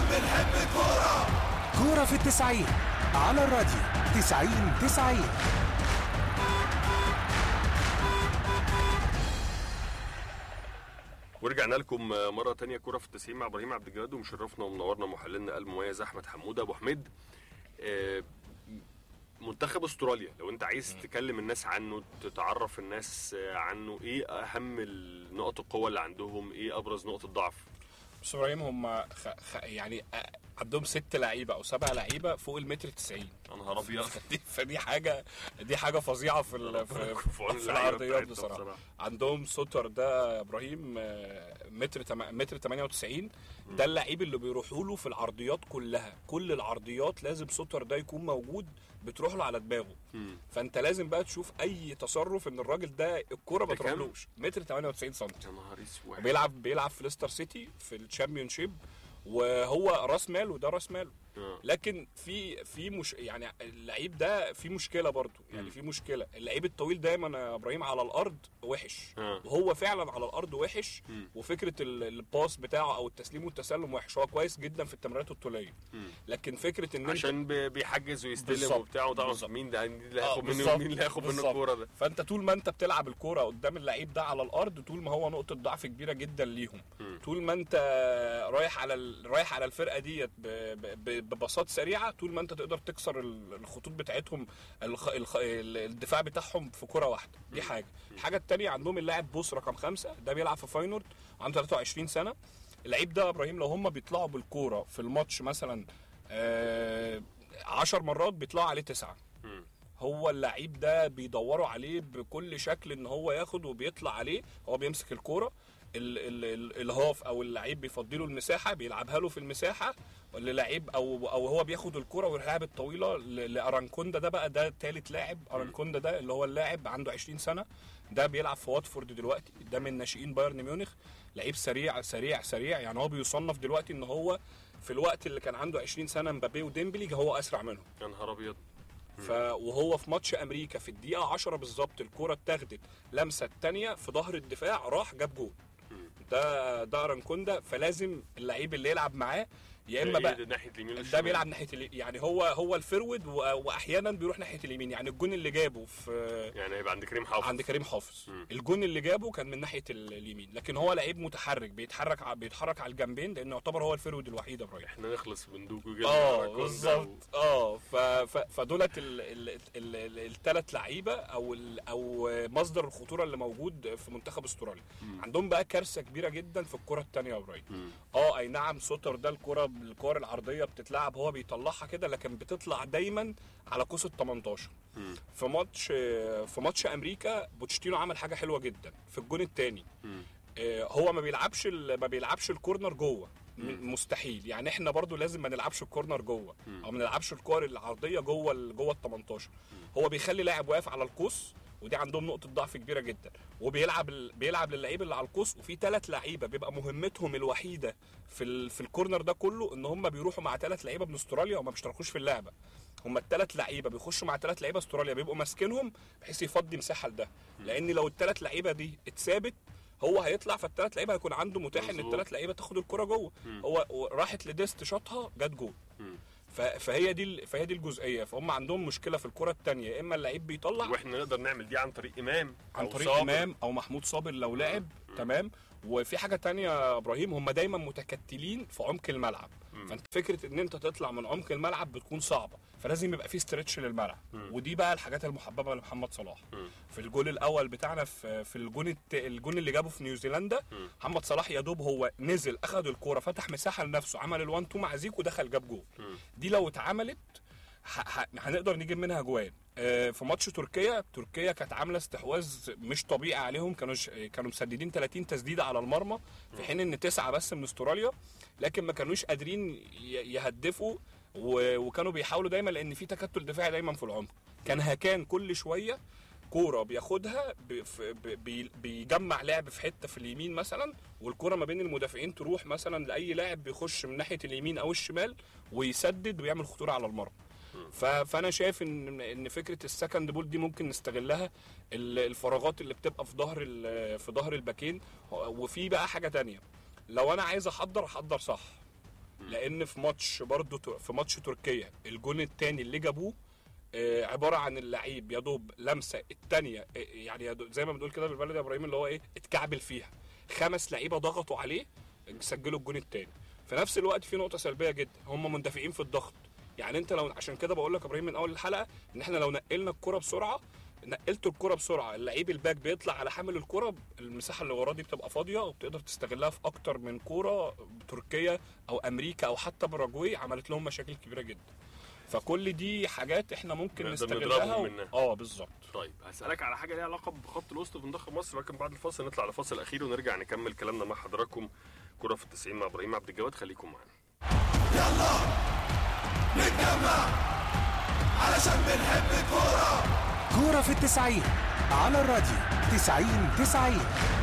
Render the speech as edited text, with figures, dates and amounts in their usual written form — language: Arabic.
بنحب الكورة. كورة في 90 على الراديو 90. ورجعنا لكم مرة تانية كورة في 90 مع إبراهيم عبد الجواد، ومشرفنا ومنورنا محللنا المميز أحمد حمودة. أبو حميد، منتخب استراليا لو انت عايز تكلم الناس عنه، تتعرف الناس عنه، ايه اهم نقط القوة اللي عندهم، ايه ابرز نقط الضعف؟ بس ابراهيم هم يعني عندهم 6 لعيبه او 7 لعيبه فوق المتر 90. يا نهار ابيض. فدي حاجه فظيعه في العرضيات بصراحه. عندهم سوتر ده يا ابراهيم متر 98. ده اللعيب اللي بيروحوا له في العرضيات كلها، كل العرضيات لازم سوتر ده يكون موجود، بتروح له على دماغه. فانت لازم بقى تشوف اي تصرف ان الراجل ده الكوره ما تروحلوش. متر 98 سم. يا نهار اسود. بيلعب في ليستر سيتي في الشامبيونشيب، وهو راس مال وده راس ماله. لكن في يعني اللعيب ده في مشكله برضو، يعني في مشكله. اللعيب الطويل دايما يا ابراهيم على الارض وحش، وهو فعلا على الارض وحش. وفكره الباس بتاعه او التسليم والتسلم وحش. هو كويس جدا في التمريرات الطوليه، لكن فكره ان عشان بيحجز ويستلم وبتاع، وطبعا مين اللي هياخد منه ومين اللي هياخد منه الكوره ده. فانت طول ما انت بتلعب الكوره قدام اللعيب ده على الارض، طول ما هو نقطه ضعف كبيره جدا ليهم. طول ما انت رايح على الفرقه ديت ببساط سريعه، طول ما انت تقدر تكسر الخطوط بتاعتهم، الدفاع بتاعهم في كره واحده. دي حاجه. الحاجه الثانيه عندهم اللاعب بوس رقم 5، ده بيلعب في فاينورد، عنده 23 سنه. اللعيب ده ابراهيم لو هم بيطلعوا بالكوره في الماتش مثلا 10 مرات بيطلعوا عليه 9. هو اللعيب ده بيدوروا عليه بكل شكل ان هو ياخد، وبيطلع عليه. هو بيمسك الكوره، الهاف او اللعيب بيفضله المساحه، بيلعبها له في المساحه للعيب، او هو بياخد الكوره واللاعب الطويله لارانكوندا. ده بقى ده ثالث لاعب. ارانكوندا ده اللي هو اللاعب عنده 20 سنه، ده بيلعب في واتفورد دلوقتي، ده من ناشئين بايرن ميونخ. لعيب سريع سريع سريع، يعني هو بيصنف دلوقتي ان هو في الوقت اللي كان عنده 20 سنه مبابي وديمبلي هو اسرع منهم. يا نهار ابيض. وهو في ماتش امريكا في الدقيقه 10 بالظبط، الكوره اتاخدت لمسه الثانيه في ظهر الدفاع، راح جاب جول. ده ارانكوندا. فلازم اللعيب اللي يلعب معاه يا اما بقى ناحيه اليمين، ده بيلعب ناحيه يعني هو الفيرود، واحيانا بيروح ناحيه اليمين. يعني الجون اللي جابه في يعني هيبقى عند كريم حافظ. الجون اللي جابه كان من ناحيه اليمين، لكن هو لعيب متحرك، بيتحرك على الجنبين، لانه يعتبر هو الفيرود الوحيد. ابراهيم احنا نخلص بندوق وجاي بالظبط. فدولت الثلاث لعيبه او مصدر الخطوره اللي موجود في منتخب استراليا. عندهم بقى كارثه كبيره جدا في الكره الثانيه يا ابراهيم. اي نعم، سوتر ده الكور العرضيه بتتلعب هو بيطلعها كده، لكن بتطلع دايما على قوس ال 18. في ماتش امريكا بوتشيتينو عمل حاجه حلوه جدا في الجون الثاني. هو ما بيلعبش الكورنر جوه، مستحيل. يعني احنا برضو لازم ما نلعبش الكورنر جوه، او ما نلعبش الكور العرضيه جوه ال 18. هو بيخلي لاعب واقف على القوس، ودي عندهم نقطه ضعف كبيره جدا. وبيلعب للعيب اللي على القوس، وفي 3 لعيبه بيبقى مهمتهم الوحيده في الكورنر ده كله ان هم بيروحوا مع 3 لعيبه من استراليا وما بيشتركوش في اللعبه. هم ال3 لعيبه بيخشوا مع 3 لعيبه استراليا، بيبقوا ماسكينهم بحيث يفضي مساحه لده، لان لو ال3 لعيبه دي اتثابت هو هيطلع، فال3 لعيبه هيكون عنده متاح ان ال3 لعيبه تاخد الكره جوه. هو راحت لديست شاطها جت جول. فهي دي الجزئيه. فهم عندهم مشكله في الكره الثانيه، يا اما اللعيب بيطلع، واحنا نقدر نعمل دي عن طريق امام او محمود صابر لو لعب تمام. وفي حاجه تانية يا ابراهيم، هم دايما متكتلين في عمق الملعب. فانت فكره ان انت تطلع من عمق الملعب بتكون صعبه، فلازم يبقى في ستريتش للملعب. ودي بقى الحاجات المحببه لمحمد صلاح. في الجول الاول بتاعنا في الجون اللي جابه في نيوزيلندا، محمد صلاح يا دوب هو نزل اخذ الكوره، فتح مساحه لنفسه، عمل ال1-2 مع زيكو، دخل جاب جول. دي لو اتعملت هنقدر نجيب منها جوان. في ماتش تركيا كانت عامله استحواذ مش طبيعي عليهم، كانوا مسددين 30 تسديده على المرمى، في حين ان 9 بس من استراليا، لكن ما كانوش قادرين يهدفوا. وكانوا بيحاولوا دايما، لان في تكتل دفاعي دايما في العمق. كان هكان كل شويه كوره بياخدها بيجمع لعب في حته في اليمين مثلا، والكوره ما بين المدافعين تروح مثلا لاي لاعب بيخش من ناحيه اليمين او الشمال ويسدد ويعمل خطوره على المرمى. فانا شايف ان فكره السكند بول دي ممكن نستغلها، الفراغات اللي بتبقى في ظهر الباكين. وفي بقى حاجه تانية، لو انا عايز احضر صح، لان في ماتش برضو في ماتش تركيا الجون الثاني اللي جابوه عباره عن اللعيب يا دوب لمسه الثانيه، يعني زي ما بنقول كده بالبلد يا ابراهيم اللي هو ايه اتكعبل فيها، 5 لعيبه ضغطوا عليه سجلوا الجون الثاني. في نفس الوقت في نقطه سلبيه جدا، هم مندفعين في الضغط. يعني انت لو عشان كده بقول لك يا ابراهيم من اول الحلقه ان احنا لو نقلنا الكره بسرعه، نقلت الكره بسرعه، اللعيب الباك بيطلع على حامل الكره، المساحه اللي وراه دي بتبقى فاضيه وبتقدر تستغلها في اكتر من كوره. تركيا او امريكا او حتى باراجواي عملت لهم مشاكل كبيره جدا. فكل دي حاجات احنا ممكن نستغلها بالظبط. طيب هسألك على حاجه ليها علاقه بخط الوسط في منتخب مصر، لكن بعد الفاصل نطلع لفاصل اخير ونرجع نكمل كلامنا مع حضراتكم. كرة في 90 مع ابراهيم عبد الجواد، خليكم معانا. يلا نتجمع علشان بنحب الكورة. كرة في 90 على الراديو 90.